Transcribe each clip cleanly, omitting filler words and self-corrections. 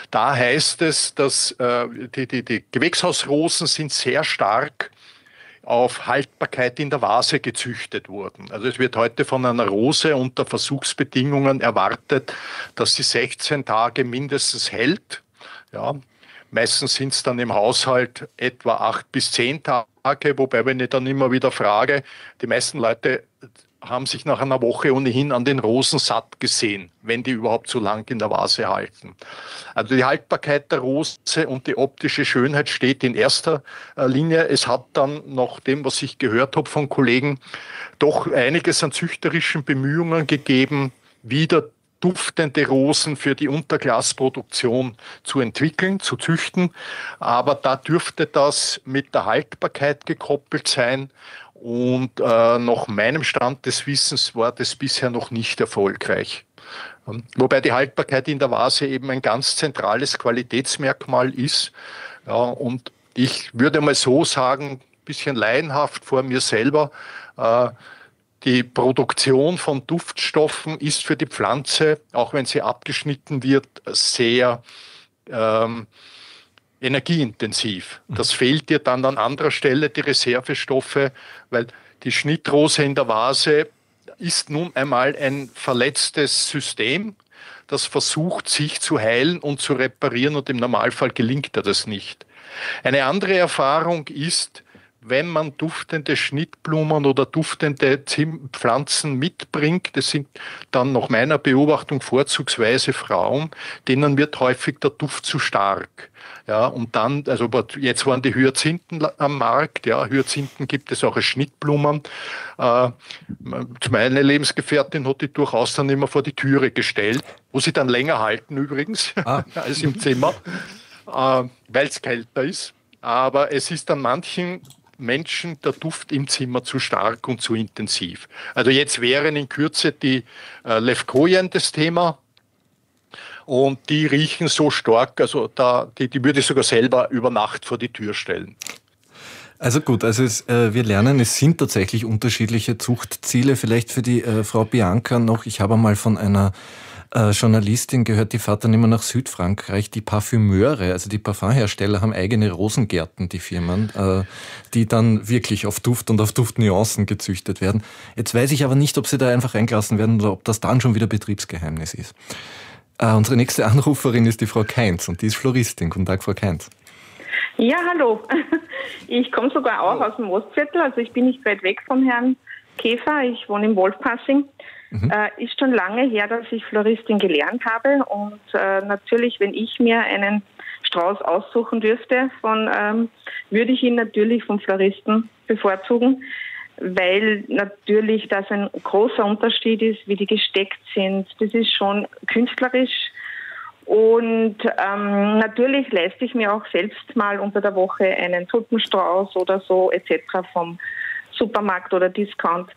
Da heißt es, dass die Gewächshausrosen sind sehr stark auf Haltbarkeit in der Vase gezüchtet wurden. Also es wird heute von einer Rose unter Versuchsbedingungen erwartet, dass sie 16 Tage mindestens hält. Ja, meistens sind es dann im Haushalt etwa 8 bis 10 Tage, wobei, wenn ich dann immer wieder frage, die meisten Leute haben sich nach einer Woche ohnehin an den Rosen satt gesehen, wenn die überhaupt so lang in der Vase halten. Also die Haltbarkeit der Rose und die optische Schönheit steht in erster Linie. Es hat dann, nach dem, was ich gehört habe von Kollegen, doch einiges an züchterischen Bemühungen gegeben, wieder duftende Rosen für die Unterglasproduktion zu entwickeln, zu züchten. Aber da dürfte das mit der Haltbarkeit gekoppelt sein. Und nach meinem Stand des Wissens war das bisher noch nicht erfolgreich. Wobei die Haltbarkeit in der Vase eben ein ganz zentrales Qualitätsmerkmal ist. Ja, und ich würde mal so sagen, ein bisschen laienhaft vor mir selber, die Produktion von Duftstoffen ist für die Pflanze, auch wenn sie abgeschnitten wird, sehr energieintensiv. Das fehlt dir dann an anderer Stelle, die Reservestoffe, weil die Schnittrose in der Vase ist nun einmal ein verletztes System, das versucht, sich zu heilen und zu reparieren, und im Normalfall gelingt das nicht. Eine andere Erfahrung ist, wenn man duftende Schnittblumen oder duftende Pflanzen mitbringt, das sind dann nach meiner Beobachtung vorzugsweise Frauen, denen wird häufig der Duft zu stark. Ja, und dann, also jetzt waren die Hyazinthen am Markt, ja, Hyazinthen gibt es auch als Schnittblumen. Meine Lebensgefährtin hat die durchaus dann immer vor die Türe gestellt, wo sie dann länger halten übrigens, als im Zimmer, weil es kälter ist. Aber es ist an manchen Menschen der Duft im Zimmer zu stark und zu intensiv. Also jetzt wären in Kürze die Levkojen das Thema. Und die riechen so stark, also die würde ich sogar selber über Nacht vor die Tür stellen. Also gut, wir lernen, es sind tatsächlich unterschiedliche Zuchtziele. Vielleicht für die Frau Bianca noch, ich habe mal von einer Journalistin gehört, die fährt dann immer nach Südfrankreich. Die Parfümeure, also die Parfumhersteller, haben eigene Rosengärten, die Firmen, die dann wirklich auf Duft und auf Duftnuancen gezüchtet werden. Jetzt weiß ich aber nicht, ob sie da einfach reingelassen werden oder ob das dann schon wieder Betriebsgeheimnis ist. Unsere nächste Anruferin ist die Frau Kainz und die ist Floristin. Guten Tag, Frau Kainz. Ja, hallo. Ich komme sogar auch aus dem Ostviertel, also ich bin nicht weit weg vom Herrn Käfer. Ich wohne im Wolfpassing. Ist schon lange her, dass ich Floristin gelernt habe, und natürlich, wenn ich mir einen Strauß aussuchen dürfte, würde ich ihn natürlich vom Floristen bevorzugen, weil natürlich das ein großer Unterschied ist, wie die gesteckt sind. Das ist schon künstlerisch. Und natürlich leiste ich mir auch selbst mal unter der Woche einen Tulpenstrauß oder so etc. vom Supermarkt oder Discount.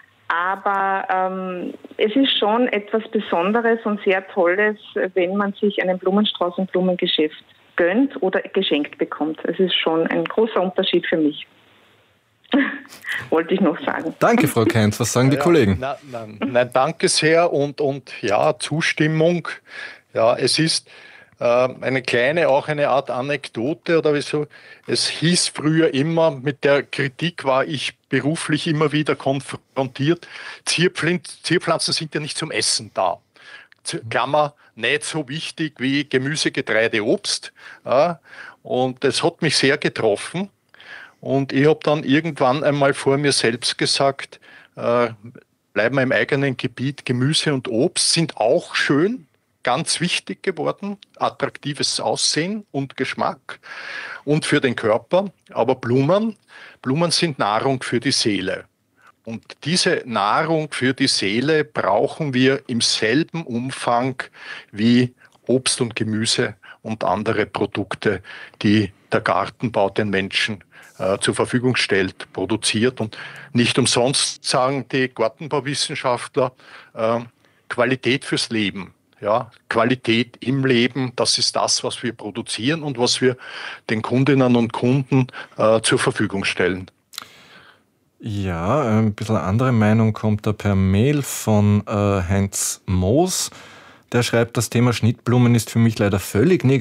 Aber es ist schon etwas Besonderes und sehr Tolles, wenn man sich einen Blumenstrauß im Blumengeschäft gönnt oder geschenkt bekommt. Es ist schon ein großer Unterschied für mich. Wollte ich noch sagen. Danke, Frau Kainz. Was sagen die Kollegen? Nein, danke sehr und ja, Zustimmung. Ja, es ist eine kleine, auch eine Art Anekdote oder wieso. Es hieß früher immer, mit der Kritik war ich beruflich immer wieder konfrontiert, Zierpflanzen sind ja nicht zum Essen da. Klammer, nicht so wichtig wie Gemüse, Getreide, Obst. Ja, und das hat mich sehr getroffen. Und ich habe dann irgendwann einmal vor mir selbst gesagt, bleiben wir im eigenen Gebiet, Gemüse und Obst sind auch schön, ganz wichtig geworden, attraktives Aussehen und Geschmack und für den Körper. Aber Blumen sind Nahrung für die Seele. Und diese Nahrung für die Seele brauchen wir im selben Umfang wie Obst und Gemüse und andere Produkte, die der Gartenbau den Menschen zur Verfügung stellt, produziert. Und nicht umsonst sagen die Gartenbauwissenschaftler, Qualität fürs Leben. Ja, Qualität im Leben, das ist das, was wir produzieren und was wir den Kundinnen und Kunden zur Verfügung stellen. Ja, ein bisschen andere Meinung kommt da per Mail von Heinz Moos. Der schreibt, das Thema Schnittblumen ist für mich leider völlig negativ.